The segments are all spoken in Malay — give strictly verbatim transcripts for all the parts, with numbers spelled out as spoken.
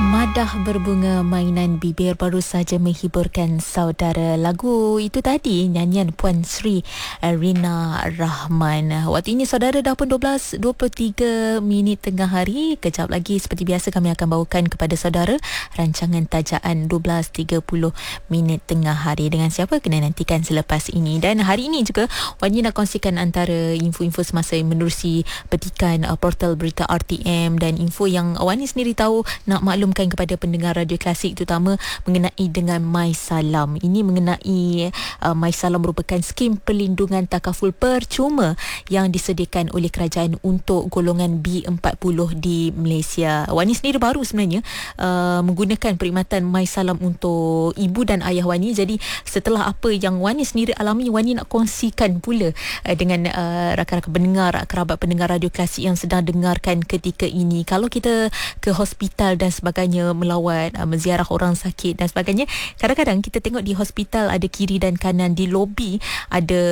Madah berbunga mainan bibir baru saja menghiburkan saudara. Lagu itu tadi nyanyian Puan Sri Rina Rahman. Waktu ini saudara dah pun dua belas dua puluh tiga minit tengah hari. Kejap lagi seperti biasa kami akan bawakan kepada saudara rancangan tajaan dua belas tiga puluh minit tengah hari. Dengan siapa kena nantikan selepas ini. Dan hari ini juga Wan Yi nak kongsikan antara info-info semasa menerusi petikan uh, portal berita R T M dan info yang Wan Yi sendiri tahu nak maklum kepada pendengar radio klasik, terutama mengenai dengan MySalam. Ini mengenai uh, MySalam merupakan skim perlindungan takaful percuma yang disediakan oleh kerajaan untuk golongan B empat puluh di Malaysia. Wan Yi sendiri baru sebenarnya uh, menggunakan perkhidmatan MySalam untuk ibu dan ayah Wan Yi. Jadi setelah apa yang Wan Yi sendiri alami, Wan Yi nak kongsikan pula uh, dengan uh, rakan-rakan pendengar, kerabat pendengar radio klasik yang sedang dengarkan ketika ini. Kalau kita ke hospital dan sebagainya, melawat, uh, menziarah orang sakit dan sebagainya, kadang-kadang kita tengok di hospital ada kiri dan kanan, di lobi ada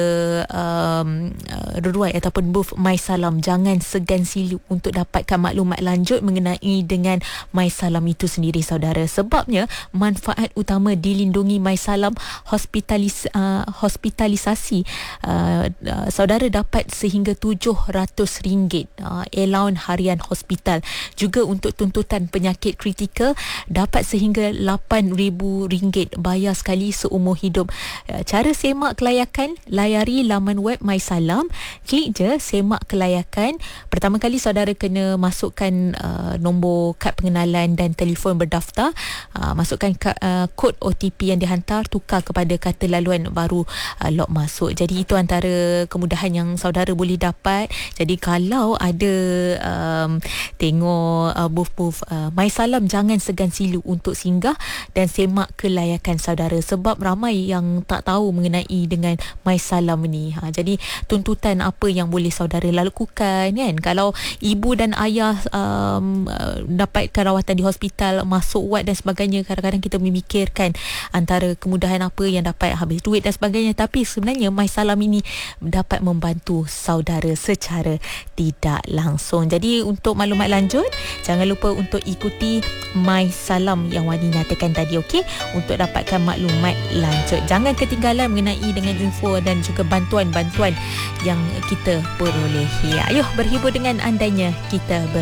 um, uh, reruai ataupun booth MySalam. Jangan segan silu untuk dapatkan maklumat lanjut mengenai dengan MySalam itu sendiri saudara. Sebabnya manfaat utama dilindungi MySalam, hospitalis, uh, hospitalisasi uh, uh, saudara dapat sehingga tujuh ratus ringgit uh, allowance harian hospital. Juga untuk tuntutan penyakit kritikal dapat sehingga lapan ribu ringgit bayar sekali seumur hidup. Cara semak kelayakan, layari laman web MySalam, klik je semak kelayakan. Pertama kali saudara kena masukkan uh, nombor kad pengenalan dan telefon berdaftar, uh, masukkan ka, uh, kod O T P yang dihantar, tukar kepada kata laluan baru uh, log masuk. Jadi itu antara kemudahan yang saudara boleh dapat. Jadi kalau ada um, tengok uh, booth-booth uh, MySalam, jangan segan silu untuk singgah dan semak kelayakan saudara, sebab ramai yang tak tahu mengenai dengan MySalam ni. Ha, jadi tuntutan apa yang boleh saudara lakukan kan? Kalau ibu dan ayah um, dapatkan rawatan di hospital, masuk ward dan sebagainya, kadang-kadang kita memikirkan antara kemudahan apa yang dapat habis duit dan sebagainya, tapi sebenarnya MySalam ini dapat membantu saudara secara tidak langsung. Jadi untuk maklumat lanjut, jangan lupa untuk ikuti MySalam yang Wan Yi nyatakan tadi, okey, untuk dapatkan maklumat lanjut. Jangan ketinggalan mengenai dengan info dan juga bantuan-bantuan yang kita perolehi. Ayuh berhibur dengan andainya kita ber